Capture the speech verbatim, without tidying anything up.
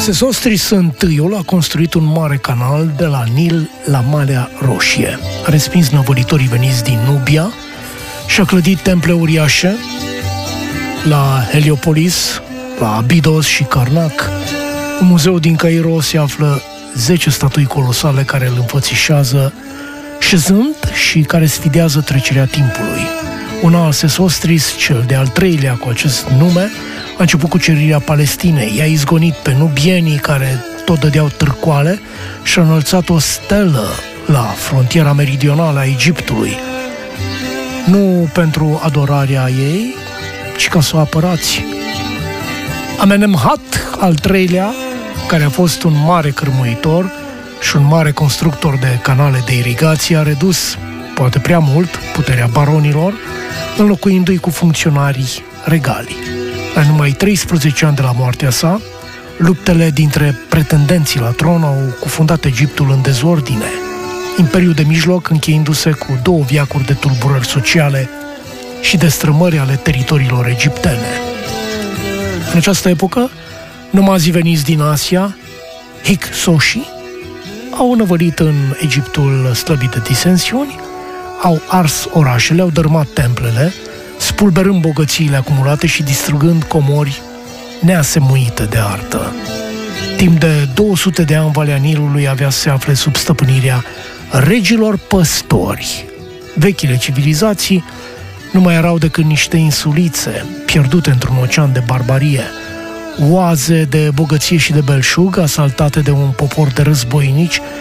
Sesostris întâiul a construit un mare canal de la Nil la Malea Roșie. A respins năvălitorii veniți din Nubia și a clădit temple uriașe la Heliopolis, la Abidos și Karnak. În muzeul din Cairo se află zece statui colosale care îl înfățișează șezând și care sfidează trecerea timpului. Un alt Sesostris, cel de-al treilea cu acest nume, a început cucerirea Palestinei. I-a izgonit pe nubienii care tot dădeau târcoale și a înălțat o stelă la frontiera meridională a Egiptului. Nu pentru adorarea ei, ci ca să o apărați. Amenemhat al treilea, care a fost un mare cârmuitor și un mare constructor de canale de irigație, a redus, poate prea mult, puterea baronilor, înlocuindu-i cu funcționarii regali. La numai treisprezece ani de la moartea sa, luptele dintre pretendenții la tron au cufundat Egiptul în dezordine, Imperiul de Mijloc încheiindu-se cu două veacuri de tulburări sociale și destrămări ale teritoriilor egiptene. În această epocă, nomazii veniți din Asia, Hyksoși, au năvălit în Egiptul slăbit de disensiuni, au ars orașele, au dărâmat templele, spulberând bogățiile acumulate și distrugând comori neasemuite de artă. Timp de două sute de ani, Valea Nilului avea să se afle sub stăpânirea regilor păstori. Vechile civilizații nu mai erau decât niște insulițe pierdute într-un ocean de barbarie, oaze de bogăție și de belșug asaltate de un popor de războinici